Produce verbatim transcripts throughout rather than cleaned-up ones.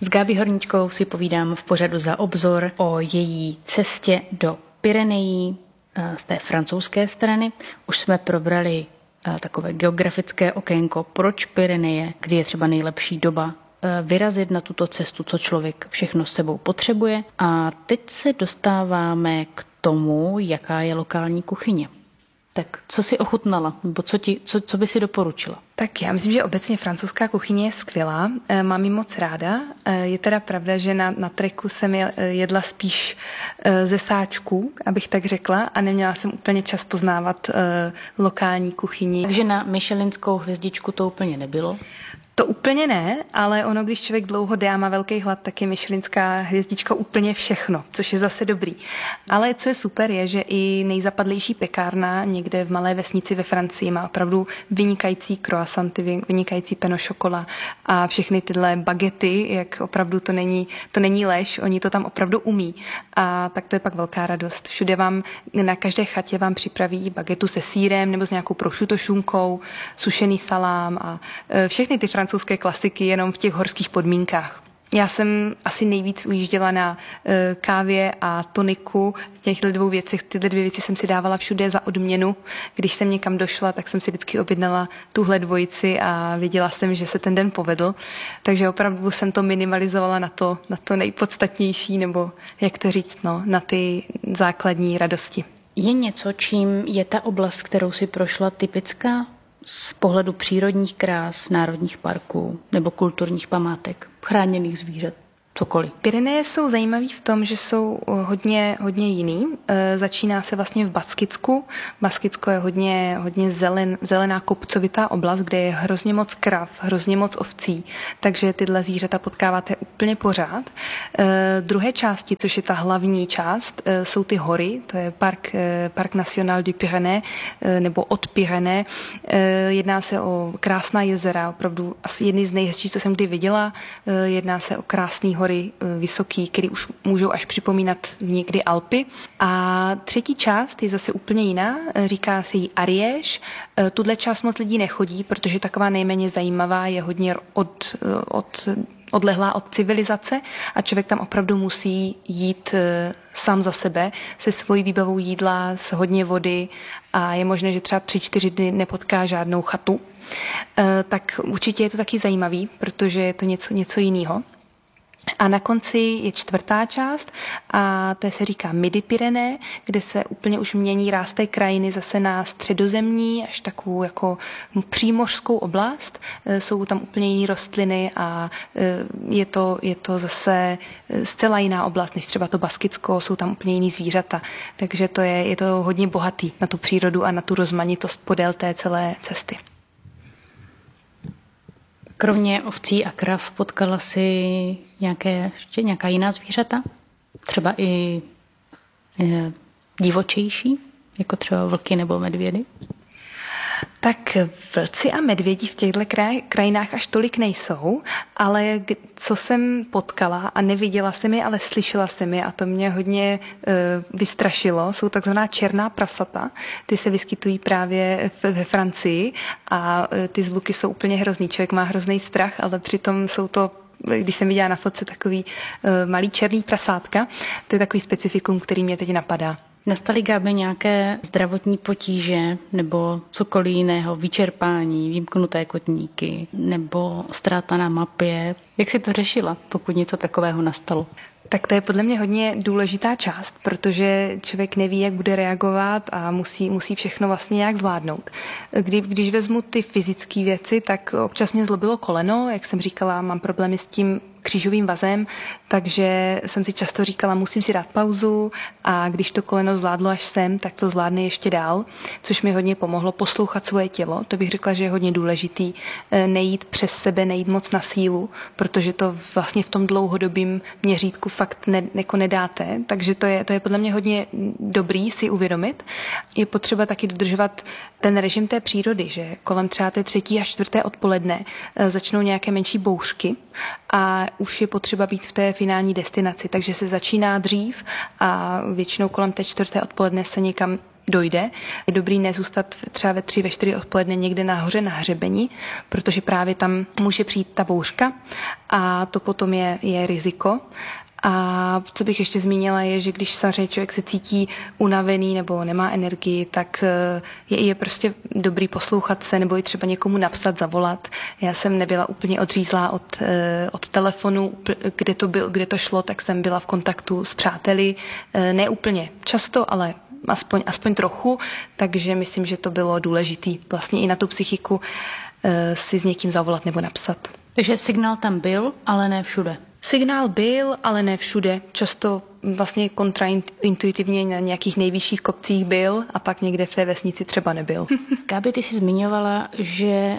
S Gábí Horníčkou si povídám v pořadu Za obzor o její cestě do Pyrenejí z té francouzské strany. Už jsme probrali takové geografické okénko, proč Pyreneje, kdy je třeba nejlepší doba vyrazit na tuto cestu, co člověk všechno s sebou potřebuje. A teď se dostáváme k tomu, jaká je lokální kuchyně. Tak co si ochutnala, nebo co, ti, co, co by si doporučila? Tak já myslím, že obecně francouzská kuchyně je skvělá, mám ji moc ráda. Je teda pravda, že na, na treku jsem jedla spíš ze sáčků, abych tak řekla, a neměla jsem úplně čas poznávat uh, lokální kuchyni. Takže na michelinskou hvězdičku to úplně nebylo? To úplně ne, ale ono, když člověk dlouho jde a má velký hlad, tak je michelinská hvězdička úplně všechno, což je zase dobrý. Ale co je super, je, že i nejzapadlejší pekárna někde v malé vesnici ve Francii má opravdu vynikající croissanty, vynikající pain au chocolat a všechny tyhle bagety, jak opravdu to není, to není lež, oni to tam opravdu umí. A tak to je pak velká radost. Všude vám, na každé chatě vám připraví bagetu se sýrem nebo s nějakou prosciutto šunkou, sušený salám a všechny ty francouzské klasiky jenom v těch horských podmínkách. Já jsem asi nejvíc ujížděla na e, kávě a toniku. Těchto dvou věcech, tyhle dvě věci jsem si dávala všude za odměnu. Když jsem někam došla, tak jsem si vždycky objednala tuhle dvojici a věděla jsem, že se ten den povedl. Takže opravdu jsem to minimalizovala na to, na to nejpodstatnější, nebo jak to říct, no, na ty základní radosti. Je něco, čím je ta oblast, kterou si prošla, typická z pohledu přírodních krás, národních parků nebo kulturních památek, chráněných zvířat, cokoliv? Pyreneje jsou zajímavý v tom, že jsou hodně, hodně jiný. E, začíná se vlastně v Baskicku. Baskicko je hodně, hodně zelen, zelená kopcovitá oblast, kde je hrozně moc krav, hrozně moc ovcí, takže tyhle zvířata potkáváte úplně pořád. E, druhé části, což je ta hlavní část, e, jsou ty hory, to je Park, e, Park National du Pyrénées, e, nebo od Pyrénées. E, jedná se o krásná jezera, opravdu asi jedny z nejhezčích, co jsem kdy viděla. E, jedná se o krásný hory vysoký, který už můžou až připomínat někdy Alpy. A třetí část je zase úplně jiná, říká se jí Ariège. Tuhle část moc lidí nechodí, protože taková nejméně zajímavá, je hodně od, od, odlehlá od civilizace a člověk tam opravdu musí jít sám za sebe se svojí výbavou jídla, s hodně vody a je možné, že třeba tři, čtyři dny nepotká žádnou chatu. Tak určitě je to taky zajímavý, protože je to něco, něco jiného. A na konci je čtvrtá část a to se říká Midi-Pyrénées, kde se úplně už mění ráz té krajiny zase na středozemní, až takovou jako přímořskou oblast. Jsou tam úplně jiné rostliny a je to, je to zase zcela jiná oblast, než třeba to Baskicko, jsou tam úplně jiný zvířata. Takže to je, je to hodně bohatý na tu přírodu a na tu rozmanitost podél té celé cesty. Kromě ovcí a krav potkala si nějaké, ještě nějaká jiná zvířata? Třeba i e, divočejší, jako třeba vlky nebo medvědy? Tak vlci a medvědi v těchto kraj, krajinách až tolik nejsou, ale co jsem potkala a neviděla jsem je, ale slyšela jsem je a to mě hodně e, vystrašilo, jsou takzvaná černá prasata. Ty se vyskytují právě v, ve Francii a e, ty zvuky jsou úplně hrozný. Člověk má hrozný strach, ale přitom jsou to, když jsem viděla na fotce, takový e, malý černý prasátka. To je takový specifikum, který mě teď napadá. Nastaly, Gáby, nějaké zdravotní potíže nebo cokoliv jiného, vyčerpání, vymknuté kotníky nebo ztráta na mapě? Jak si to řešila, pokud něco takového nastalo? Tak to je podle mě hodně důležitá část, protože člověk neví, jak bude reagovat a musí, musí všechno vlastně nějak zvládnout. Kdy, když vezmu ty fyzické věci, tak občas mě zlobilo koleno, jak jsem říkala, mám problémy s tím křížovým vazem, takže jsem si často říkala, musím si dát pauzu a když to koleno zvládlo až sem, tak to zvládne ještě dál, což mi hodně pomohlo poslouchat svoje tělo. To bych řekla, že je hodně důležitý nejít přes sebe, nejít moc na sílu, protože to vlastně v tom dlouhodobém měřítku fakt ne, jako nedáte, takže to je, to je podle mě hodně dobrý si uvědomit. Je potřeba taky dodržovat ten režim té přírody, že kolem třeba té třetí a čtvrté odpoledne začnou nějaké menší bouřky a už je potřeba být v té finální destinaci, takže se začíná dřív a většinou kolem té čtvrté odpoledne se někam dojde. Je dobrý nezůstat třeba ve tři, ve čtyři odpoledne někde nahoře na hřebeni, protože právě tam může přijít ta bouřka a to potom je, je riziko. A co bych ještě zmínila je, že když samozřejmě člověk se cítí unavený nebo nemá energii, tak je, je prostě dobrý poslouchat se nebo i třeba někomu napsat, zavolat. Já jsem nebyla úplně odřízlá od, od telefonu, kde to, byl, kde to šlo, tak jsem byla v kontaktu s přáteli. Ne úplně často, ale aspoň, aspoň trochu, takže myslím, že to bylo důležité vlastně i na tu psychiku si s někým zavolat nebo napsat. Takže signál tam byl, ale ne všude. Signál byl, ale ne všude. Často vlastně kontraintuitivně na nějakých nejvyšších kopcích byl a pak někde v té vesnici třeba nebyl. Gábi, ty jsi zmiňovala, že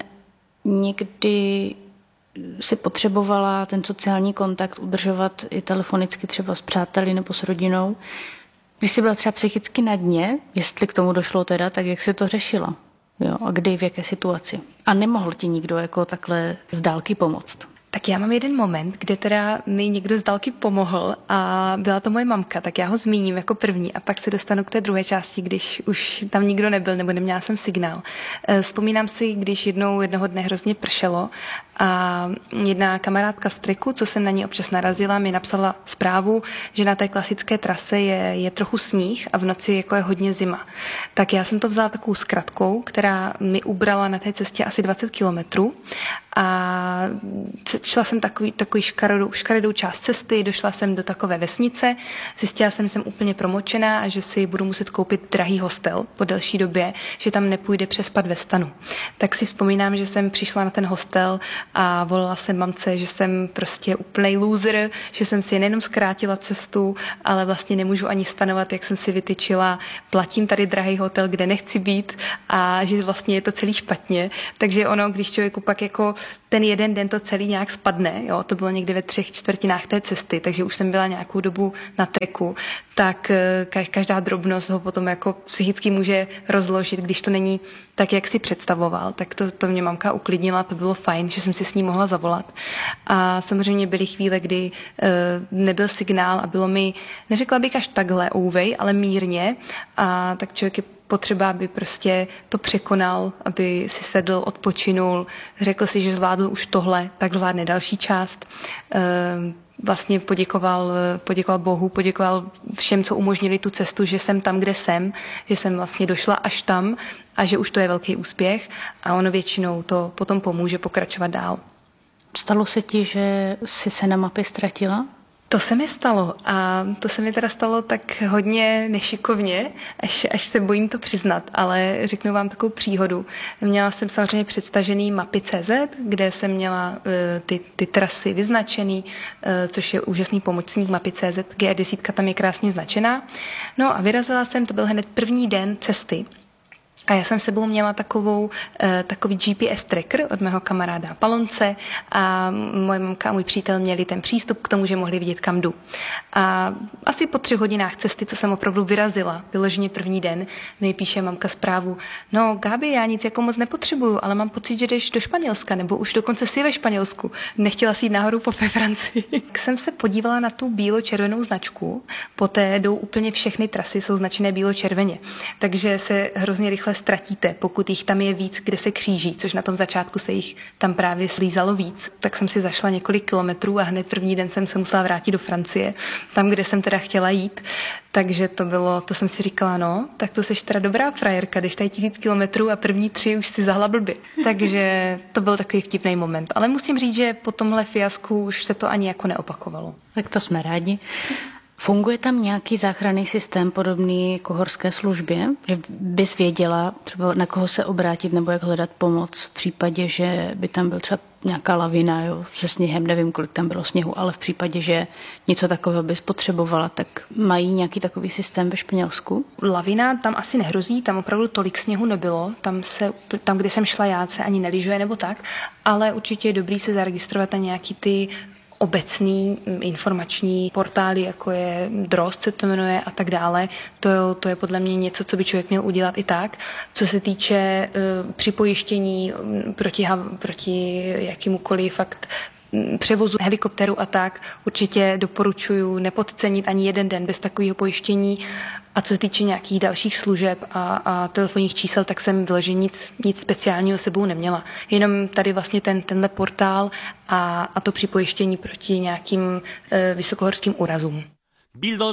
někdy si potřebovala ten sociální kontakt udržovat i telefonicky třeba s přáteli nebo s rodinou. Když jsi byla třeba psychicky na dně, jestli k tomu došlo teda, tak jak jsi to řešila? Jo, a kdy, v jaké situaci? A nemohl ti nikdo jako takhle z dálky pomoct? Tak já mám jeden moment, kde teda mi někdo z dálky pomohl a byla to moje mamka, tak já ho zmíním jako první a pak se dostanu k té druhé části, když už tam nikdo nebyl nebo neměla jsem signál. Vzpomínám si, když jednou jednoho dne hrozně pršelo a jedna kamarádka z triku, co jsem na ní občas narazila, mi napsala zprávu, že na té klasické trase je, je trochu sníh a v noci jako je hodně zima. Tak já jsem to vzala takovou zkratkou, která mi ubrala na té cestě asi dvacet kilometrů a šla jsem takový, takový škaredou, škaredou část cesty, došla jsem do takové vesnice, zjistila jsem, že jsem úplně promočená a že si budu muset koupit drahý hostel po delší době, že tam nepůjde přespat ve stanu. Tak si vzpomínám, že jsem přišla na ten hostel a volala jsem mamce, že jsem prostě úplnej loser, že jsem si nejenom zkrátila cestu, ale vlastně nemůžu ani stanovat, jak jsem si vytyčila, platím tady drahý hotel, kde nechci být a že vlastně je to celý špatně. Takže ono, když člověku pak jako ten jeden den to celý nějak spadne, jo, to bylo někdy ve třech čtvrtinách té cesty, takže už jsem byla nějakou dobu na treku, tak každá drobnost ho potom jako psychicky může rozložit, když to není tak, jak si představoval, tak to, to mě mamka uklidnila, to bylo fajn, že jsem si s ní mohla zavolat. A samozřejmě byly chvíle, kdy uh, nebyl signál a bylo mi, neřekla bych až takhle ouvej, ale mírně a tak člověk je potřeba, aby prostě to překonal, aby si sedl, odpočinul, řekl si, že zvládl už tohle, tak zvládne další část. Vlastně poděkoval, poděkoval Bohu, poděkoval všem, co umožnili tu cestu, že jsem tam, kde jsem, že jsem vlastně došla až tam a že už to je velký úspěch a ono většinou to potom pomůže pokračovat dál. Stalo se ti, že jsi se na mapě ztratila? To se mi stalo a to se mi teda stalo tak hodně nešikovně, až, až se bojím to přiznat, ale řeknu vám takovou příhodu. Měla jsem samozřejmě předstažený mapy tečka cé zet, kde jsem měla uh, ty, ty trasy vyznačený, uh, což je úžasný pomocník mapy tečka cé zet, G R deset tam je krásně značená. No a vyrazila jsem, to byl hned první den cesty. A já jsem sebou měla takovou, takový G P S tracker od mého kamaráda Palonce a moje mamka a můj přítel měli ten přístup k tomu, že mohli vidět, kam jdu. A asi po třech hodinách cesty, co jsem opravdu vyrazila, vyloženě první den, mi píše mamka zprávu, no Gábi, já nic jako moc nepotřebuju, ale mám pocit, že jdeš do Španělska, nebo už dokonce si ve Španělsku. Nechtěla si jít nahoru po Francii. Tak jsem se podívala na tu bílo-červenou značku, poté jdou úplně všechny trasy, jsou značené bílo-červeně, takže se hrozně rychle ztratíte, pokud jich tam je víc, kde se kříží, což na tom začátku se jich tam právě slízalo víc. Tak jsem si zašla několik kilometrů a hned první den jsem se musela vrátit do Francie, tam, kde jsem teda chtěla jít. Takže to bylo, to jsem si říkala, no, tak to seš teda dobrá frajerka, když tady tisíc kilometrů a první tři už si zahla blbě. Takže to byl takový vtipný moment. Ale musím říct, že po tomhle fiasku už se to ani jako neopakovalo. Tak to jsme rádi. Funguje tam nějaký záchranný systém podobný jako horské službě, že bys věděla třeba na koho se obrátit nebo jak hledat pomoc v případě, že by tam byl třeba nějaká lavina, jo, se sněhem, nevím, kolik tam bylo sněhu, ale v případě, že něco takového bys potřebovala, tak mají nějaký takový systém ve Španělsku? Lavina tam asi nehrozí, tam opravdu tolik sněhu nebylo, tam, se, tam kde jsem šla já, se ani nelyžuje nebo tak, ale určitě je dobrý se zaregistrovat na nějaký ty obecný informační portály, jako je Drozd se to jmenuje a tak dále. To, to je podle mě něco, co by člověk měl udělat i tak. Co se týče uh, připojištění proti, proti jakýmukoliv fakt převozu helikopteru a tak, určitě doporučuji nepodcenit ani jeden den bez takového pojištění. A co se týče nějakých dalších služeb a, a telefonních čísel, tak jsem vyloženě nic, nic speciálního sebou neměla. Jenom tady vlastně ten, tenhle portál a, a to připojištění proti nějakým e, vysokohorským úrazům.